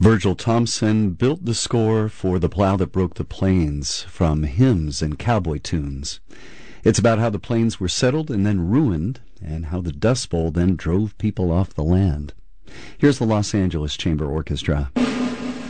Virgil Thompson built the score for The Plow That Broke the Plains from hymns and cowboy tunes. It's about how the plains were settled and then ruined, and how the Dust Bowl then drove people off the land. Here's the Los Angeles Chamber Orchestra.